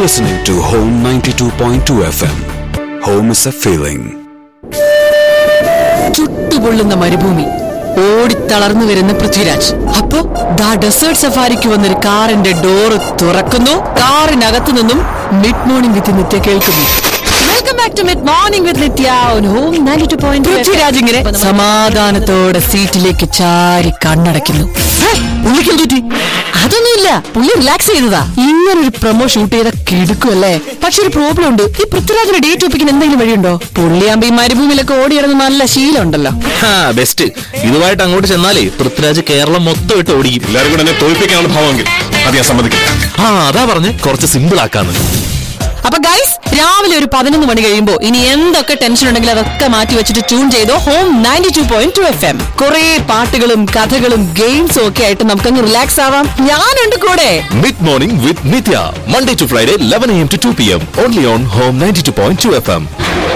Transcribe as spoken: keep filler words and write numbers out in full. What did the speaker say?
listening to Home ninety-two point two F M. Home is a feeling. ചുട്ടുപൊള്ളുന്ന മരുഭൂമി, ഓടിത്തളർന്നു വരുന്ന പൃഥ്വിരാജ്. അപ്പോ ദാ ഡെസേർട്ട് സഫാരിക്ക് വന്നൊരു കാറിന്റെ ഡോറ് തുറക്കുന്നു. കാറിനകത്തു നിന്നും മിഡ് മോർണിംഗ് വിത്ത് നിത്യ കേൾക്കുന്നു. Welcome back to mid morning with Nithya on home ninety-two point two. Prithviraj ഇങ്ങനെ സമാധാനത്തോടെ സീറ്റിലേക്ക് ചാരി കണ്ണടയ്ക്കുന്നു. അതൊന്നുമില്ല, പുള്ളി റിലാക്സ് ചെയ്തതാ. ഇങ്ങനൊരു പ്രൊമോ ഷൂട്ട് ചെയ്ത കിടുക്കുമല്ലേ. പക്ഷെ ഒരു പ്രോബ്ലം ഉണ്ട്. ഈ പൃഥ്വിരാജിന്റെ ഡേറ്റ് ഒപ്പിക്കാൻ എന്തെങ്കിലും വഴിയുണ്ടോ? പുള്ളിയാകുമ്പോ ഈ മരുഭൂമിയിലൊക്കെ ഓടിയിടുന്ന നല്ല ശീലം ഉണ്ടല്ലോ. ബെസ്റ്റ്. ഇതുമായിട്ട് അങ്ങോട്ട് ചെന്നാലേ പൃഥ്വിരാജ് കേരളം മൊത്തം ഇട്ട് ഓടിക്കും. എല്ലാവരും കൂടെ എന്നെ തോൽപ്പിക്കാനുള്ള ഭാവമെങ്കിൽ അത് ഞാൻ സമ്മതിക്കില്ല. ആ അതാ പറഞ്ഞ് കുറച്ച് സിമ്പിൾ ആക്കാന്ന്. അപ്പൊ ഗൈസ്, രാവിലെ ഒരു പതിനൊന്ന് മണി കഴിയുമ്പോ ഇനി എന്തൊക്കെ ടെൻഷൻ ഉണ്ടെങ്കിലും അതൊക്കെ മാറ്റി വെച്ചിട്ട് ട്യൂൺ ചെയ്തോ home ninety-two point two F M. കുറെ പാട്ടുകളും കഥകളും ഗെയിംസും ഒക്കെ ആയിട്ട് നമുക്കങ്ങ് റിലാക്സ് ആവാം. ഞാനുണ്ട് കൂടെ. Mid morning with Nithya, Monday to Friday eleven a m to two p m only on Home ninety-two point two F M.